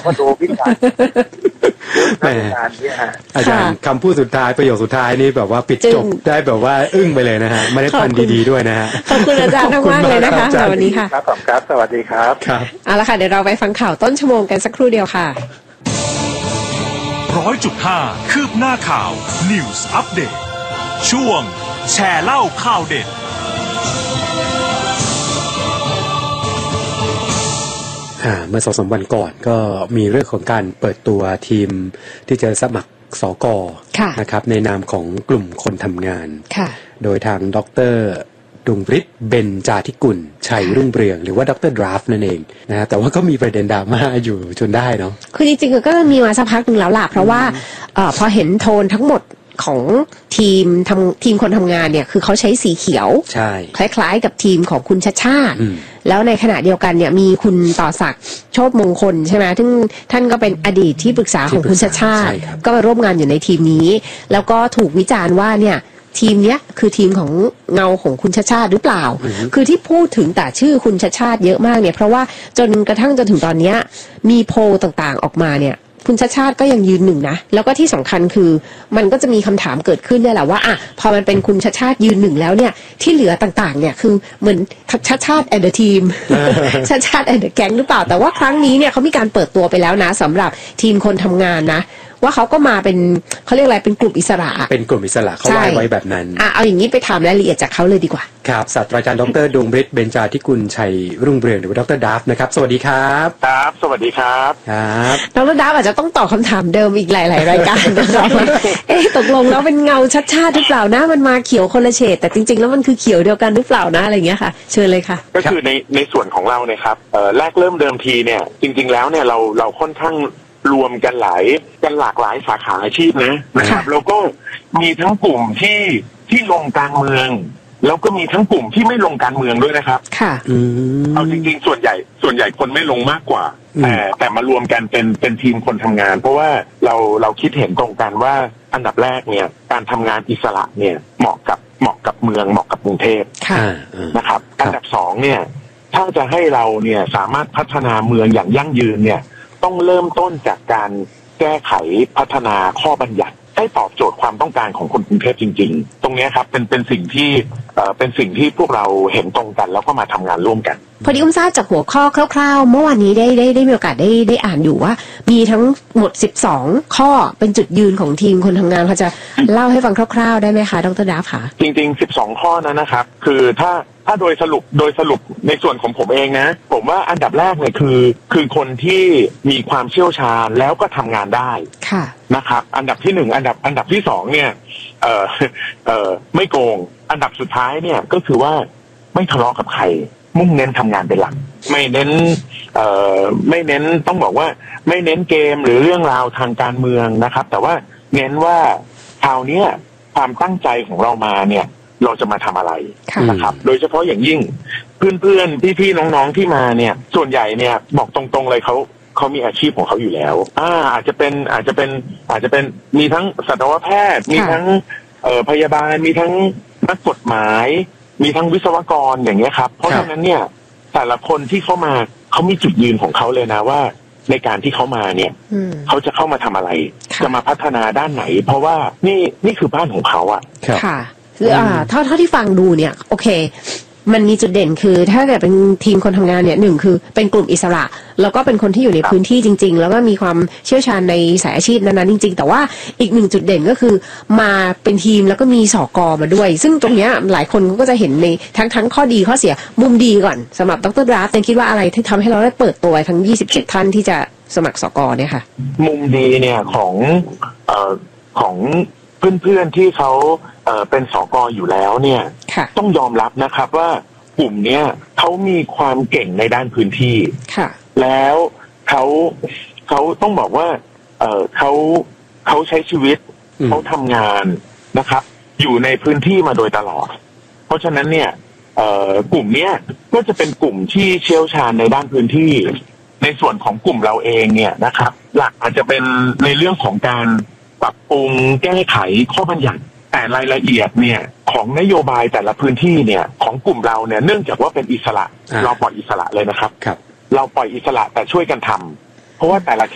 ก็ดูพิจารณาอาจารย์คำพูดสุดท้ายประโยคสุดท้ายนี่แบบว่าปิดจบได้แบบว่าอึ้งไปเลยนะฮะไม่ได้พันดีๆด้วยนะฮะขอบคุณอาจารย์มากเลยนะคะสวัสดีค่ะครับสวัสดีครับเอาละค่ะเดี๋ยวเราไปฟังข่าวต้นชั่วโมงกันสักครู่เดียวค่ะ 100.5 คืบหน้าข่าว News Update ช่วงแชร์เล่าข่าวเด็ดเมื่อ2-3 วันก่อนก็มีเรื่องของการเปิดตัวทีมที่จะสมัครสก.นะครับในนามของกลุ่มคนทำงานโดยทางดร.ดวงฤทธิ์เบญจาธิกุลชัยรุ่งเรืองหรือว่าดร.ดราฟนั่นเองนะแต่ว่าก็มีประเด็นดราม่าอยู่จนได้เนาะคือจริงๆก็มีมาสักพักหนึ่งแล้วล่ะเพราะว่าพอเห็นโทนทั้งหมดของทีมคนทำงานเนี่ยคือเขาใช้สีเขียวใช่คล้ายๆกับทีมของคุณชาติชาติแล้วในขณะเดียวกันเนี่ยมีคุณต่อศักดิ์โชติมงคลใช่ไหมซึ่งท่านก็เป็นอดีตที่ปรึกษาของคุณชาติชาติก็มาร่วมงานอยู่ในทีมนี้แล้วก็ถูกวิจารณ์ว่าเนี่ยทีมเนี้ยคือทีมของเงาของคุณชาติชาติหรือเปล่าคือที่พูดถึงแต่ชื่อคุณชาติชาติเยอะมากเนี่ยเพราะว่าจนกระทั่งจนถึงตอนนี้มีโพลต่างๆออกมาเนี่ยคุณชาติชาติก็ยังยืนหนึ่งนะแล้วก็ที่สำคัญคือมันก็จะมีคำถามเกิดขึ้นเนี่ยแหละว่าพอมันเป็นคุณชาติชาติยืนหนึ่งแล้วเนี่ยที่เหลือต่างๆเนี่ยคือเหมือนชาติชาติแอนเดอร์ทีมชาติชาติแอนเดอร์แก๊งหรือเปล่าแต่ว่าครั้งนี้เนี่ยเขามีการเปิดตัวไปแล้วนะสำหรับทีมคนทำงานนะว่าเขาก็มาเป็นเขาเรียกอะไรเป็นกลุ่มอิสระเป็นกลุ่มอิสระเขาไว้แบบนั้นเอาอย่างนี้ไปถามรายละเอียดจากเขาเลยดีกว่าครับศาสตราจารย์ดร.ดวงฤทธิ์เบญจาธิกุลชัยรุ่งเรืองหรือว่าดร.ดาฟนะครับสวัสดีครับครับสวัสดีครับครับดร.ดาฟอาจจะต้องตอบคำถามเดิมอีกหลายๆรายการนะครับตกลงแล้วเป็นเงาชัดชาติหรือเปล่านะมันมาเขียวคนละเฉดแต่จริงๆแล้วมันคือเขียวเดียวกันหรือเปล่านะอะไรอย่างเงี้ยค่ะเชิญเลยค่ะก็คือในส่วนของเราเนี่ยครับแรกเริ่มเดิมทีเนี่ยจริงๆแล้วเนี่ยเราค่อนข้างรวมกันหลากหลายสาขาอาชีพนะครับแล้วก็มีทั้งกลุ่มที่ลงการเมืองแล้วก็มีทั้งกลุ่มที่ไม่ลงการเมืองด้วยนะครับค่ะเอาจริงๆส่วนใหญ่คนไม่ลงมากกว่าแต่มารวมกันเป็นทีมคนทำงานเพราะว่าเราคิดเห็นตรงกันว่าอันดับแรกเนี่ยการทำงานอิสระเนี่ยเหมาะกับเมืองเหมาะกับกรุงเทพนะครับอันดับสองเนี่ยถ้าจะให้เราเนี่ยสามารถพัฒนาเมืองอย่างยั่งยืนเนี่ยต้องเริ่มต้นจากการแก้ไขพัฒนาข้อบัญญัติให้ตอบโจทย์ความต้องการของคนกรุงเทพจริงๆตรงนี้ครับเป็นสิ่งที่พวกเราเห็นตรงกันแล้วก็มาทำงานร่วมกันพอดีทราบจากหัวข้อคร่าวๆเมื่อวานนี้ได้มีโอกาสได้อ่านอยู่ว่ามีทั้งหมด12ข้อเป็นจุดยืนของทีมคนทำงานเขาจะเล่าให้ฟังคร่าวๆได้ไหมคะดร.ดาฟค่ะจริงๆ12ข้อนั้นนะครับคือถ้าโดยสรุปในส่วนของผมเองนะผมว่าอันดับแรกเนี่ยคือคนที่มีความเชี่ยวชาญแล้วก็ทำงานได้นะครับอันดับที่1อันดับที่2เนี่ยไม่โกงอันดับสุดท้ายเนี่ยก็คือว่าไม่ทะเลาะกับใครมุ่งเน้นทำงานเป็นหลักไม่เน้นต้องบอกว่าไม่เน้นเกมหรือเรื่องราวทางการเมืองนะครับแต่ว่าเน้นว่าคราวนี้ความตั้งใจของเรามาเนี่ยเราจะมาทำอะไรนะครับโดยเฉพาะอย่างยิ่งเพื่อนๆพี่ๆน้องๆที่มาเนี่ยส่วนใหญ่เนี่ยบอกตรงๆเลยเขามีอาชีพของเขาอยู่แล้วอาจจะเป็นมีทั้งสัตวแพทย์มีทั้งพยาบาลมีทั้งนักกฎหมายมีทั้งวิศวกรอย่างเงี้ยครับเพราะฉะนั้นเนี่ยแต่ละคนที่เข้ามาเขามีจุดยืนของเขาเลยนะว่าในการที่เขามาเนี่ยเขาจะเข้ามาทำอะไรจะมาพัฒนาด้านไหนเพราะว่านี่คือบ้านของเขาอ่ะค่ะคือเท่าที่ฟังดูเนี่ยโอเคมันมีจุดเด่นคือถ้าเกิดเป็นทีมคนทำงานเนี่ย1คือเป็นกลุ่มอิสระแล้วก็เป็นคนที่อยู่ในพื้นที่จริงๆแล้วก็มีความเชี่ยวชาญในสายอาชีพนั้นๆจริงๆแต่ว่าอีก1จุดเด่นก็คือมาเป็นทีมแล้วก็มีสก.มาด้วยซึ่งตรงเนี้ยหลายคนก็จะเห็นในทั้งข้อดีข้อเสียมุมดีก่อนสำหรับดร.ดราฟคิดว่าอะไรที่ทำให้เราได้เปิดตัวทั้ง27ท่านที่จะสมัครสก.เนี่ยค่ะมุมดีเนี่ยของเพื่อนๆที่เขาเป็นสก.อยู่แล้วเนี่ยต้องยอมรับนะครับว่ากลุ่มเนี้ยเขามีความเก่งในด้านพื้นที่แล้วเขาต้องบอกว่าเขาใช้ชีวิตเขาทำงานนะครับอยู่ในพื้นที่มาโดยตลอดเพราะฉะนั้นเนี่ยกลุ่มเนี้ยก็จะเป็นกลุ่มที่เชี่ยวชาญในด้านพื้นที่ในส่วนของกลุ่มเราเองเนี่ยนะครับหลักอาจจะเป็นในเรื่องของการปรับปรุงแก้ไขข้อบัญญัติแต่รายละเอียดเนี่ยของนโยบายแต่ละพื้นที่เนี่ยของกลุ่มเราเนี่ยเนื่องจากว่าเป็นอิสระเราปล่อยอิสระเลยนะครับเราปล่อยอิสระแต่ช่วยกันทำเพราะว่าแต่ละ